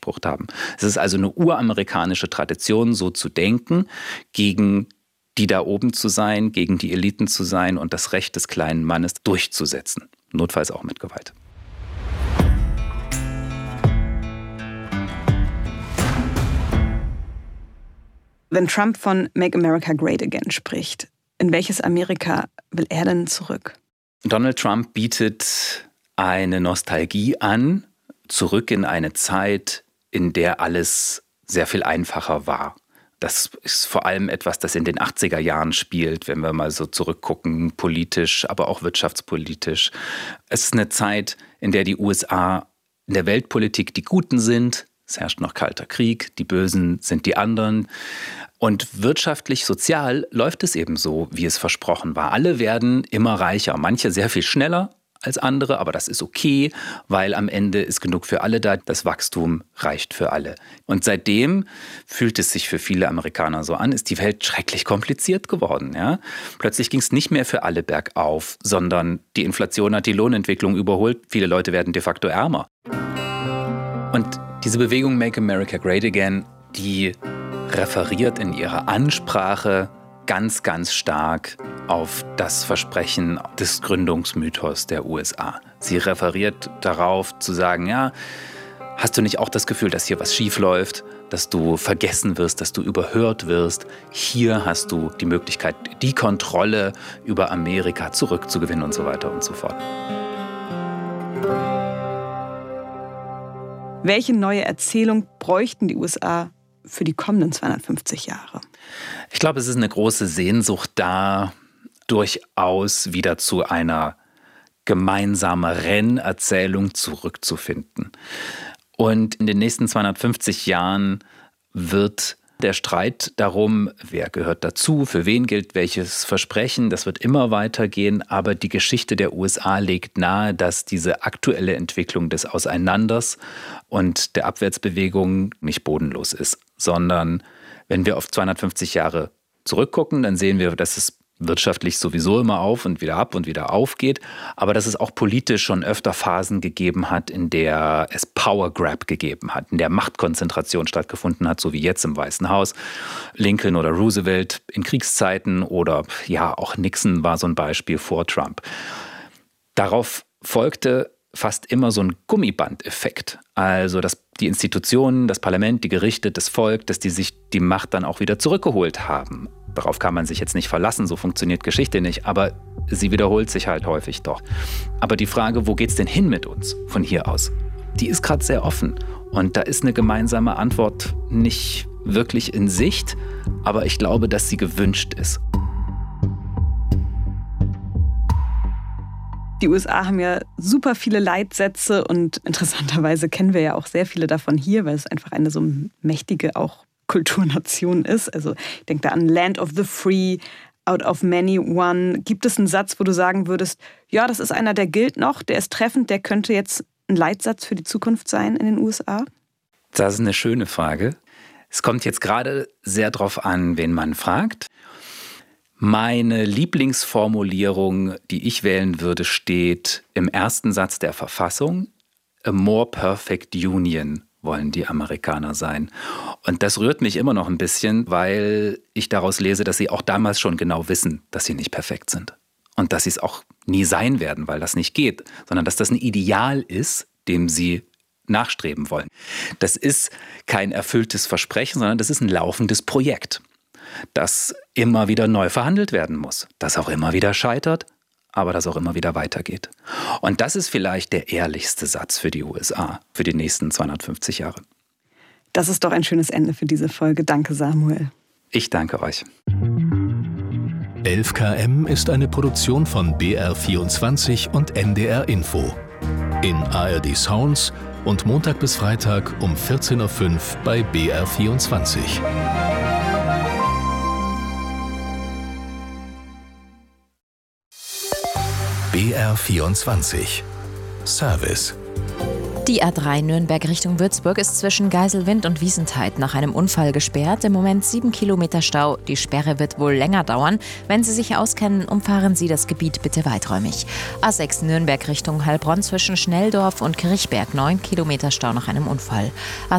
beansprucht haben. Es ist also eine uramerikanische Tradition, so zu denken, gegen die da oben zu sein, gegen die Eliten zu sein und das Recht des kleinen Mannes durchzusetzen. Notfalls auch mit Gewalt. Wenn Trump von Make America Great Again spricht, in welches Amerika will er denn zurück? Donald Trump bietet eine Nostalgie an, zurück in eine Zeit, in der alles sehr viel einfacher war. Das ist vor allem etwas, das in den 80er Jahren spielt, wenn wir mal so zurückgucken, politisch, aber auch wirtschaftspolitisch. Es ist eine Zeit, in der die USA in der Weltpolitik die Guten sind. Es herrscht noch Kalter Krieg, die Bösen sind die anderen. Und wirtschaftlich, sozial läuft es eben so, wie es versprochen war. Alle werden immer reicher, manche sehr viel schneller als andere, aber das ist okay, weil am Ende ist genug für alle da. Das Wachstum reicht für alle. Und seitdem fühlt es sich für viele Amerikaner so an, ist die Welt schrecklich kompliziert geworden. Ja? Plötzlich ging es nicht mehr für alle bergauf, sondern die Inflation hat die Lohnentwicklung überholt. Viele Leute werden de facto ärmer. Und diese Bewegung Make America Great Again, die referiert in ihrer Ansprache ganz, ganz stark auf das Versprechen des Gründungsmythos der USA. Sie referiert darauf zu sagen, ja, hast du nicht auch das Gefühl, dass hier was schief läuft, dass du vergessen wirst, dass du überhört wirst? Hier hast du die Möglichkeit, die Kontrolle über Amerika zurückzugewinnen und so weiter und so fort. Welche neue Erzählung bräuchten die USA für die kommenden 250 Jahre? Ich glaube, es ist eine große Sehnsucht da, durchaus wieder zu einer gemeinsameren Erzählung zurückzufinden. Und in den nächsten 250 Jahren wird der Streit darum, wer gehört dazu, für wen gilt welches Versprechen, das wird immer weitergehen. Aber die Geschichte der USA legt nahe, dass diese aktuelle Entwicklung des Auseinanders und der Abwärtsbewegung nicht bodenlos ist, sondern wenn wir auf 250 Jahre zurückgucken, dann sehen wir, dass es wirtschaftlich sowieso immer auf und wieder ab und wieder aufgeht, aber dass es auch politisch schon öfter Phasen gegeben hat, in der es Power Grab gegeben hat, in der Machtkonzentration stattgefunden hat, so wie jetzt im Weißen Haus. Lincoln oder Roosevelt in Kriegszeiten oder ja, auch Nixon war so ein Beispiel vor Trump. Darauf folgte fast immer so ein Gummibandeffekt. Also, dass die Institutionen, das Parlament, die Gerichte, das Volk, dass die sich die Macht dann auch wieder zurückgeholt haben. Darauf kann man sich jetzt nicht verlassen, so funktioniert Geschichte nicht, aber sie wiederholt sich halt häufig doch. Aber die Frage, wo geht's denn hin mit uns von hier aus, die ist gerade sehr offen. Und da ist eine gemeinsame Antwort nicht wirklich in Sicht, aber ich glaube, dass sie gewünscht ist. Die USA haben ja super viele Leitsätze und interessanterweise kennen wir ja auch sehr viele davon hier, weil es einfach eine so mächtige auch Kulturnation ist. Also ich denke da an Land of the Free, Out of Many One. Gibt es einen Satz, wo du sagen würdest, ja, das ist einer, der gilt noch, der ist treffend, der könnte jetzt ein Leitsatz für die Zukunft sein in den USA? Das ist eine schöne Frage. Es kommt jetzt gerade sehr drauf an, wen man fragt. Meine Lieblingsformulierung, die ich wählen würde, steht im ersten Satz der Verfassung: A more perfect union wollen die Amerikaner sein. Und das rührt mich immer noch ein bisschen, weil ich daraus lese, dass sie auch damals schon genau wissen, dass sie nicht perfekt sind. Und dass sie es auch nie sein werden, weil das nicht geht, sondern dass das ein Ideal ist, dem sie nachstreben wollen. Das ist kein erfülltes Versprechen, sondern das ist ein laufendes Projekt, das immer wieder neu verhandelt werden muss, das auch immer wieder scheitert, aber das auch immer wieder weitergeht. Und das ist vielleicht der ehrlichste Satz für die USA, für die nächsten 250 Jahre. Das ist doch ein schönes Ende für diese Folge. Danke, Samuel. Ich danke euch. 11KM ist eine Produktion von BR24 und NDR Info. In ARD Sounds und Montag bis Freitag um 14.05 Uhr bei BR24. BR24 Service. Die A3 Nürnberg Richtung Würzburg ist zwischen Geiselwind und Wiesentheid nach einem Unfall gesperrt. Im Moment 7 Kilometer Stau. Die Sperre wird wohl länger dauern. Wenn Sie sich auskennen, umfahren Sie das Gebiet bitte weiträumig. A6 Nürnberg Richtung Heilbronn zwischen Schnelldorf und Kirchberg 9 Kilometer Stau nach einem Unfall.